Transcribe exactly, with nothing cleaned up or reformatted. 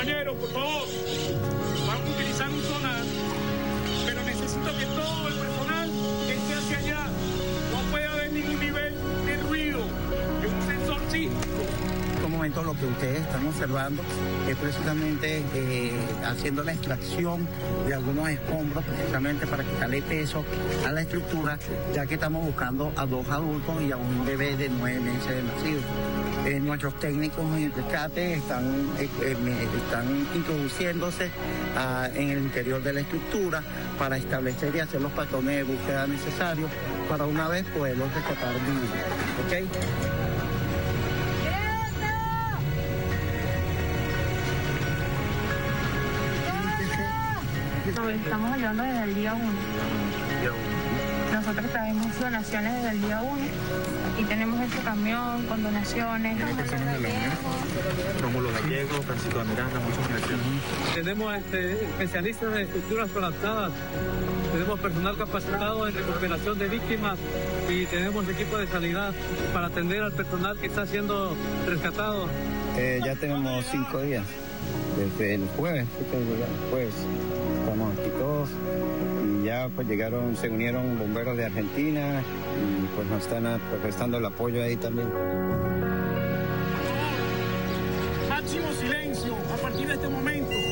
Compañeros, por favor, vamos a utilizar un sonar, pero necesito que todo el personal esté hacia allá. No puede haber ningún nivel de ruido, es un sensor sísmico. En estos momentos lo que ustedes están observando es precisamente eh, haciendo la extracción de algunos escombros precisamente para quitarle peso a la estructura, ya que estamos buscando a dos adultos y a un bebé de nueve meses de nacido. Eh, nuestros técnicos en rescate están, eh, eh, están introduciéndose ah, en el interior de la estructura para establecer y hacer los patrones de búsqueda necesarios para una vez poderlos rescatar vivos. ¿Okay? Estamos ayudando desde el día uno. Nosotros traemos donaciones desde el día uno y tenemos este camión con donaciones. Personas de la UNED, Rómulo Gallego, Francisco de Miranda, muchas gracias. Tenemos este, especialistas en estructuras colapsadas, tenemos personal capacitado en recuperación de víctimas y tenemos equipo de sanidad para atender al personal que está siendo rescatado. Eh, ya tenemos cinco días, desde el jueves, el jueves estamos aquí todos y ya pues llegaron, se unieron bomberos de Argentina y pues nos están prestando el apoyo ahí también. Máximo silencio a partir de este momento.